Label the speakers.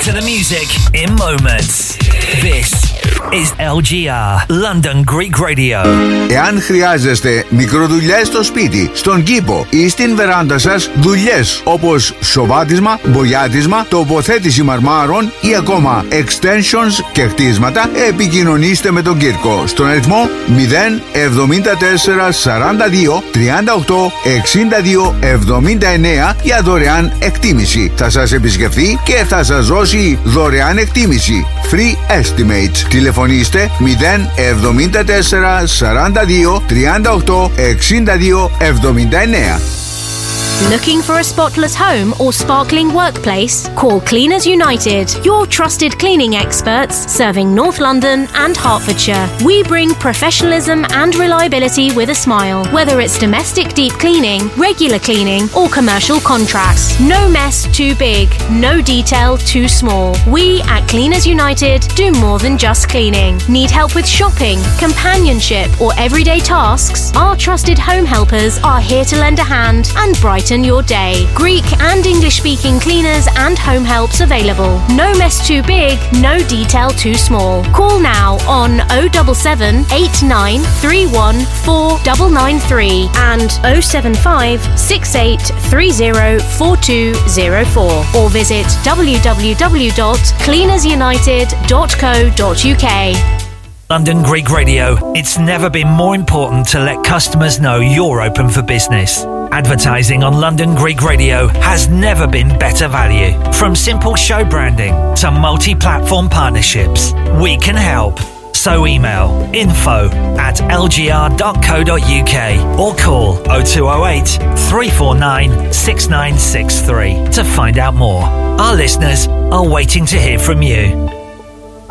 Speaker 1: to the music in moments. This is LGR, London Greek Radio.
Speaker 2: Εάν χρειάζεστε μικροδουλειές στο σπίτι, στον κήπο ή στην βεράντα σας, δουλειές όπως σοβάτισμα, μπογιάτισμα, τοποθέτηση μαρμάρων ή ακόμα extensions και χτίσματα, επικοινωνήστε με τον Κύρκο στον αριθμό 074 42 38 62 79 για δωρεάν εκτίμηση. Θα σας επισκεφθεί και θα σας δώσει δωρεάν εκτίμηση. Free estimates. Τηλεφωνήστε 074 42 38 62 79.
Speaker 3: Looking for a spotless home or sparkling workplace? Call Cleaners United, your trusted cleaning experts serving North London and Hertfordshire. We bring professionalism and reliability with a smile. Whether it's domestic deep cleaning, regular cleaning, or commercial contracts, no mess too big, no detail too small. We at Cleaners United do more than just cleaning. Need help with shopping, companionship, or everyday tasks? Our trusted home helpers are here to lend a hand and brighten your day. Greek and English-speaking cleaners and home helps available. No mess too big, no detail too small. Call now on 077 89 31 4993 and 075 68 30 4204 or visit www.cleanersunited.co.uk.
Speaker 1: London Greek Radio. It's never been more important to let customers know you're open for business. Advertising on London Greek Radio has never been better value. From simple show branding to multi-platform partnerships, we can help. So email info@lgr.co.uk or call 0208 349 6963 to find out more. Our listeners are waiting to hear from you.